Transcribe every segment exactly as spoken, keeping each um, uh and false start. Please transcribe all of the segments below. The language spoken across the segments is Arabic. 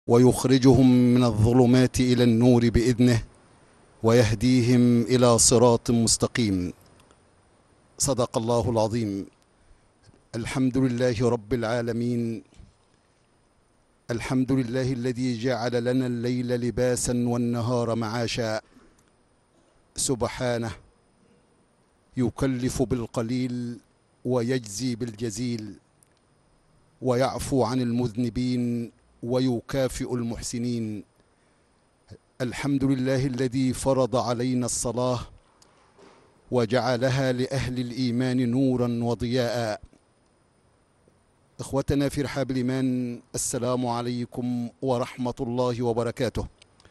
ويخرجهم من الظلمات إلى النور بإذنه ويهديهم إلى صراط مستقيم. صدق الله العظيم. الحمد لله رب العالمين، الحمد لله الذي جعل لنا الليل لباسا والنهار معاشا. سبحانه يكلف بالقليل ويجزي بالجزيل، ويعفو عن المذنبين ويكافئ المحسنين. الحمد لله الذي فرض علينا الصلاة وجعلها لأهل الإيمان نورا وضياء. إخوتنا في رحاب الإيمان، السلام عليكم ورحمة الله وبركاته.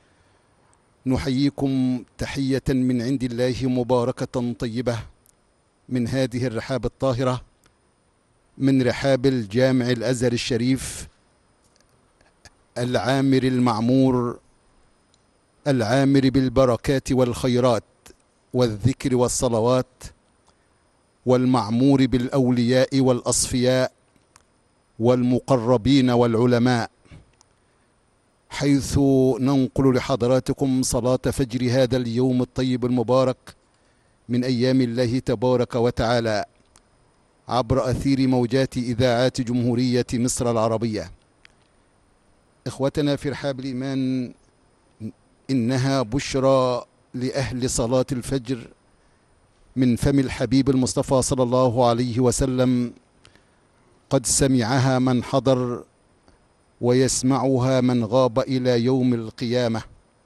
نحييكم تحية من عند الله مباركة طيبة من هذه الرحاب الطاهرة، من رحاب الجامع الأزهر الشريف العامر المعمور، العامر بالبركات والخيرات والذكر والصلوات، والمعمور بالأولياء والأصفياء والمقربين والعلماء، حيث ننقل لحضراتكم صلاة فجر هذا اليوم الطيب المبارك من أيام الله تبارك وتعالى عبر أثير موجات إذاعات جمهورية مصر العربية. إخوتنا في رحاب الإيمان، إنها بشرى لأهل صلاة الفجر من فم الحبيب المصطفى صلى الله عليه وسلم، قد سمعها من حضر ويسمعها من غاب إلى يوم القيامة.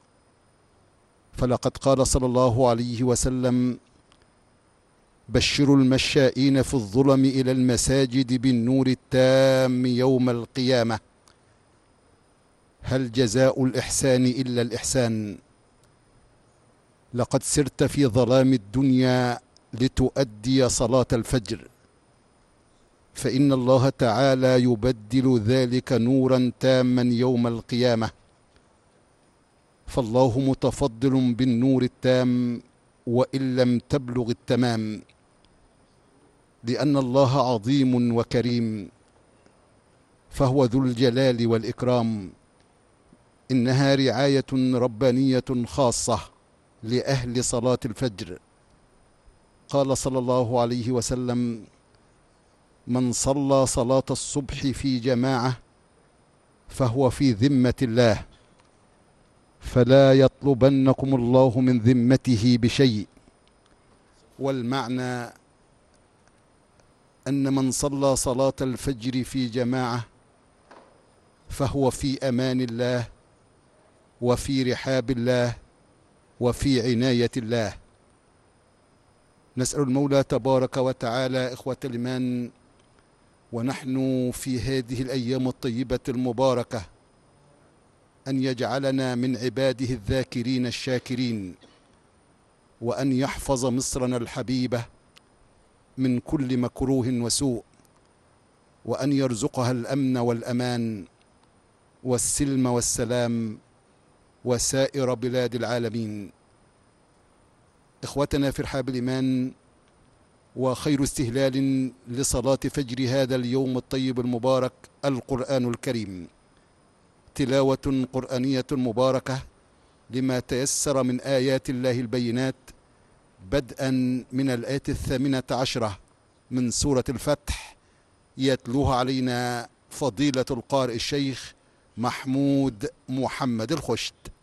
فلقد قال صلى الله عليه وسلم: بشروا المشائين في الظلم إلى المساجد بالنور التام يوم القيامة، هل جزاء الإحسان إلا الإحسان؟ لقد سرت في ظلام الدنيا لتؤدي صلاة الفجر، فإن الله تعالى يبدل ذلك نورا تاما يوم القيامة. فالله متفضل بالنور التام وإن لم تبلغ التمام، لأن الله عظيم وكريم، فهو ذو الجلال والإكرام. إنها رعاية ربانية خاصة لأهل صلاة الفجر. قال صلى الله عليه وسلم: من صلى صلاة الصبح في جماعة فهو في ذمة الله، فلا يطلبنكم الله من ذمته بشيء. والمعنى أن من صلى صلاة الفجر في جماعة فهو في أمان الله وفي رحاب الله وفي عناية الله. نسأل المولى تبارك وتعالى إخوة الإيمان، ونحن في هذه الأيام الطيبة المباركة، أن يجعلنا من عباده الذاكرين الشاكرين، وأن يحفظ مصرنا الحبيبة من كل مكروه وسوء، وأن يرزقها الأمن والأمان والسلم والسلام وسائر بلاد العالمين. إخوتنا في رحاب الإيمان، وخير استهلال لصلاة فجر هذا اليوم الطيب المبارك القرآن الكريم، تلاوة قرآنية مباركة لما تيسر من آيات الله البينات، بدءا من الآية الثامنة عشرة من سورة الفتح، يتلوها علينا فضيلة القارئ الشيخ محمود محمد الخشت.